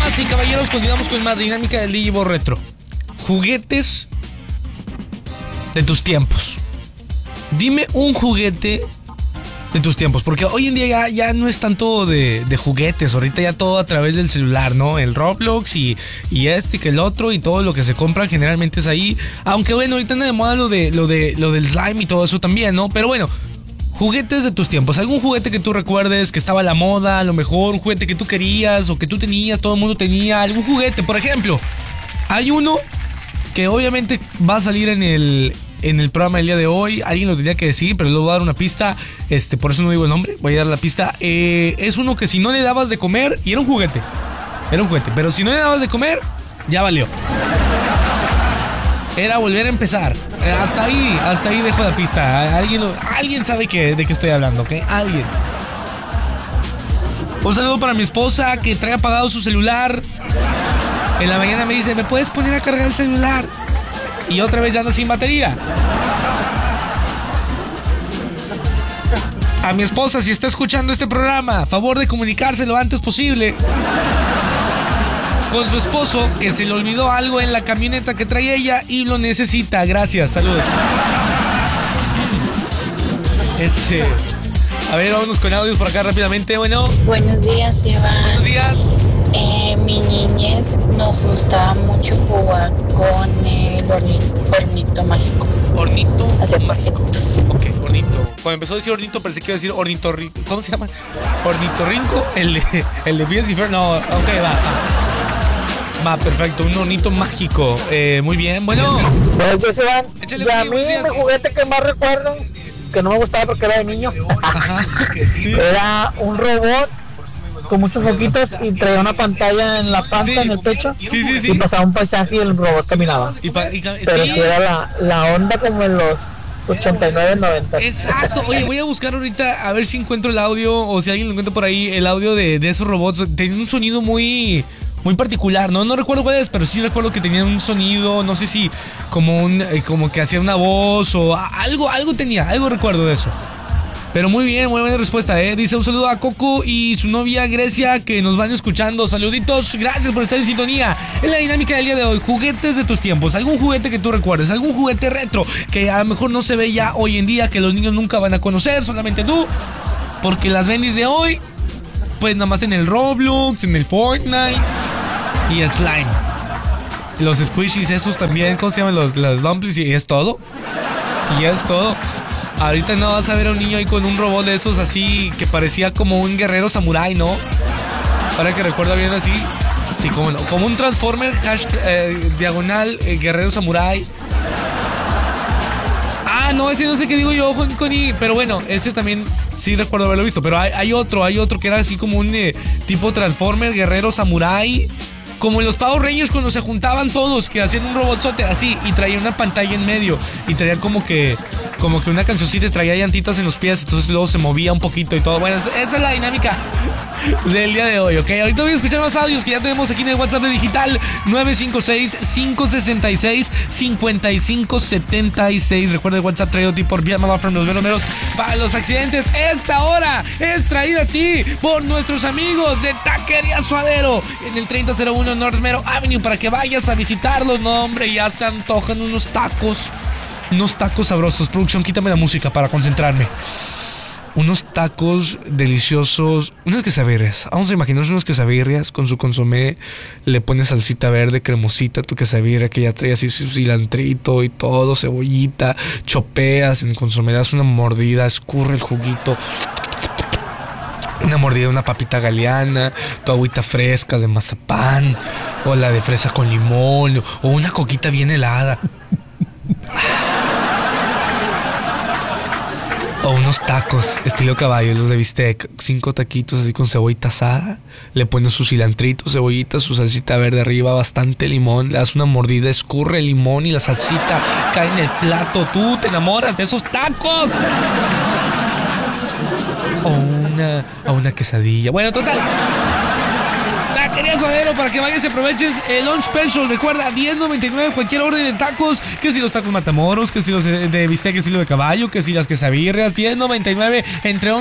Damas y caballeros, continuamos con más dinámica del Digivo Retro. Juguetes de tus tiempos. Dime un juguete de tus tiempos, porque hoy en día ya no es tanto de juguetes. Ahorita ya todo a través del celular, ¿no? El Roblox y este que el otro, y todo lo que se compra generalmente es ahí. Aunque bueno, ahorita anda de moda lo del slime y todo eso también, ¿no? Pero bueno, juguetes de tus tiempos. ¿Algún juguete que tú recuerdes que estaba a la moda? A lo mejor un juguete que tú querías o que tú tenías, todo el mundo tenía. Algún juguete, por ejemplo, hay uno que obviamente va a salir en el programa del día de hoy. Alguien lo tenía que decir, pero le voy a dar una pista. Por eso no digo el nombre, voy a dar la pista. Es uno que si no le dabas de comer, y era un juguete, pero si no le dabas de comer, ya valió. Era volver a empezar. Hasta ahí dejo la pista. Alguien sabe de qué estoy hablando, ¿ok? Alguien. Un saludo para mi esposa que trae apagado su celular. En la mañana me dice, ¿me puedes poner a cargar el celular? Y otra vez ya anda sin batería. A mi esposa, si está escuchando este programa, favor de comunicarse lo antes posible con su esposo, que se le olvidó algo en la camioneta que trae ella y lo necesita. Gracias, saludos. A ver, vámonos con audios por acá rápidamente. Bueno. Buenos días, Iván. Buenos días. Mi niñez nos gustaba mucho jugar con el hornito mágico. ¿Hornito? Hacer pasticotos. Ok, hornito. Cuando empezó a decir hornito pensé que iba a decir ornitorrinco. ¿Cómo se llama? ¿Ornitorrinco? El de Phineas y Ferb. No, ok, va, perfecto, un hornito mágico. Muy bien, bueno. Buenos días, Iván. Échale, y a mí mi juguete que más recuerdo, que no me gustaba porque era de niño, era un robot con muchos foquitos y traía una pantalla en la panza, en el pecho, y pasaba un paisaje y el robot caminaba. Pero sí era la onda como en los 89, 90. Exacto. Oye, voy a buscar ahorita a ver si encuentro el audio, o si alguien lo encuentra por ahí, el audio de esos robots. Tenía un sonido muy particular, no recuerdo cuál es, pero sí recuerdo que tenía un sonido, no sé si como que hacía una voz o algo tenía, algo recuerdo de eso. Pero muy bien, muy buena respuesta, Dice un saludo a Coco y su novia Grecia que nos van escuchando. Saluditos, gracias por estar en sintonía. En la dinámica del día de hoy, juguetes de tus tiempos. Algún juguete que tú recuerdes, algún juguete retro que a lo mejor no se ve ya hoy en día, que los niños nunca van a conocer, solamente tú, porque las bendis de hoy, pues nada más en el Roblox, en el Fortnite y el Slime. Los squishies esos también, ¿cómo se llaman? Los dumplings, y es todo. Ahorita no vas a ver a un niño ahí con un robot de esos así que parecía como un guerrero samurái, ¿no? Para que recuerda bien así. Sí, como no. Como un Transformer diagonal guerrero samurái. No, ese no sé qué digo yo, Connie. Pero bueno, ese también sí recuerdo haberlo visto. Pero hay otro que era así como un tipo Transformer guerrero samurái. Como en los Power Rangers cuando se juntaban todos, que hacían un robotzote así y traía una pantalla en medio y traía como que una cancioncita y traía llantitas en los pies, entonces luego se movía un poquito y todo. Bueno, esa es la dinámica del día de hoy, ¿ok? Ahorita voy a escuchar más audios que ya tenemos aquí en el WhatsApp de Digital 956-566-5576. Recuerda el WhatsApp traído a ti por Vía Malafram, los números para los accidentes. Esta hora es traída a ti por nuestros amigos de Taquería Suadero en el 3001 North Mero Avenue, para que vayas a visitarlos. No, hombre, ya se antojan unos tacos sabrosos. Producción, quítame la música para concentrarme. Unos tacos deliciosos, unas quesabirrias. Vamos a imaginarnos unas quesabirrias con su consomé. Le pones salsita verde, cremosita, tu quesabirria que ya trae así su cilantrito y todo, cebollita. Chopeas en consomé, das una mordida, escurre el juguito. Una mordida, una papita galeana, tu agüita fresca de mazapán, o la de fresa con limón, o una coquita bien helada. O unos tacos estilo caballo, los de bistec, 5 taquitos así con cebollita asada. Le pones su cilantrito, cebollita, su salsita verde arriba, bastante limón. Le das una mordida, escurre el limón y la salsita cae en el plato. Tú te enamoras de esos tacos. O una quesadilla. Bueno, total. Taquería Suadero, para que vayas y aproveches el lunch special. Recuerda, $10.99 cualquier orden de tacos. Que si los tacos matamoros, que si los de bistec estilo de caballo, que si las quesabirrias. $10.99 entre